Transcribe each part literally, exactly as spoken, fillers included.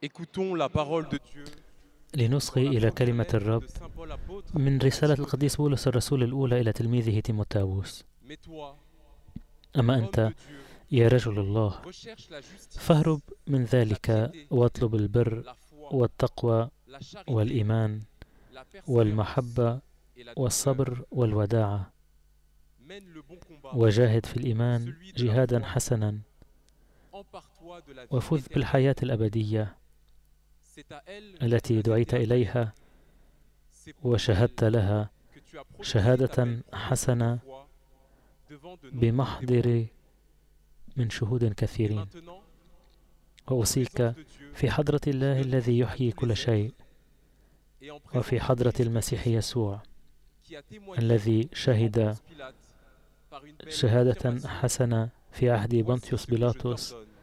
Écoutons la parole de Dieu لنصغي إلى كلمة الرب de Saint Paul apôtre. من رسالة القديس بولس الرسول الأولى إلى تلميذه تيموثاوس. Mais toi, أما homme أنت de Dieu, يا رجل الله recherche la justice, فاهرب من la ذلك piété, واطلب البر la foi, والتقوى la charité, والإيمان la persévérance والمحبة et la douceur. والصبر والوداعة، Mène le bon combat, وجاهد في الإيمان celui de la جهادا foi. حسنا، Empare-toi de la vie وفذ éternelle. بالحياة الأبدية C'est à elle que التي tu as دعيت été appelé. إليها C'est pour وشهدت elle لها que tu as professé شهادة ta belle profession حسنة de foi devant de nombreux témoins. بمحضر من شهود Et كثيرين. maintenant, وأوصيك في حضرة الله الذي يحيي كل شيء، et en présence وفي de حضرة Christ المسيح يسوع qui a témoigné الذي devant شهد Ponce Pilate par une belle شهادة affirmation. حسنة في عهد Voici بنطيوس ce que je بيلاطس، t'ordonne.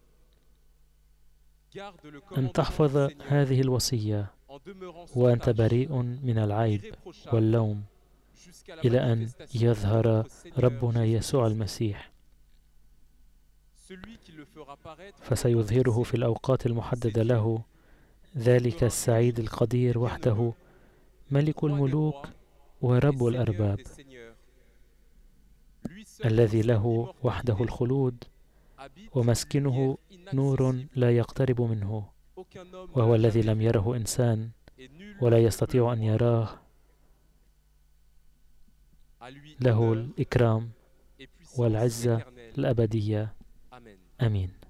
Garde le أن commandement تحفظ du Seigneur هذه الوصية en demeurant sans وأنت tache, بريء من العيب irréprochable, واللوم jusqu'à la إلى أن manifestation de يظهر notre Seigneur ربنا يسوع Jésus-Christ. المسيح، Celui qui le fera paraître au temps فسيظهره fixé. في الأوقات المحددة له، ذلك السعيد القدير وحده، ملك الملوك ورب الأرباب، الذي له وحده الخلود ومسكنه نور لا يقترب منه، وهو الذي لم يره إنسان ولا يستطيع أن يراه. له الإكرام والعزة الأبدية. آمين.